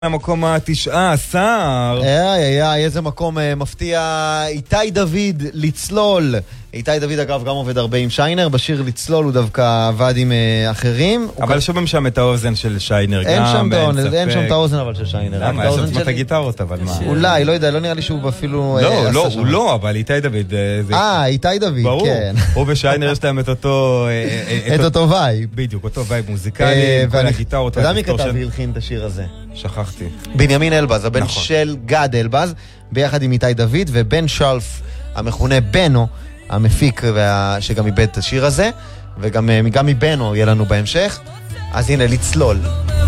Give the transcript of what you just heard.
המקום ה-19. איזה מקום מפתיע. איתי דוד, לצלול. איתי דוד אגב גם עובד הרבה עם שיינר, בשיר לצלול הוא דווקא עבד עם אחרים. אבל שומעים שם את האוזן של שיינר אין גם, אין שם את האוזן אבל של שיינר. למה? יש שם את הגיטרות, אבל מה? אולי, לא יודע, לא נראה לי שהוא אפילו... לא, הוא לא, אבל איתי דוד... איתי דוד, ברור. כן. הוא ושיינר יש להם את אותו... את אותו וייב. בדיוק, אותו וייב מוזיקלי, כל הגיטרות. אתה יודע מי כתב והלחין את השיר הזה? שכחתי. בנימין אלבז, הבן של גד אלבז, ביחד עם איתי דוד, ובן שלף, המכונה בנו, המפיק שגם איבד את השיר הזה, וגם מבנו יהיה לנו בהמשך. אז הנה, לצלול.